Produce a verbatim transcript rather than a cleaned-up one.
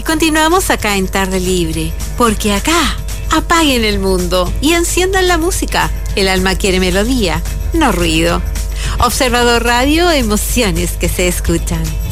continuamos acá en Tarde Libre, porque acá apaguen el mundo y enciendan la música. El alma quiere melodía, no ruido. Observador Radio, emociones que se escuchan.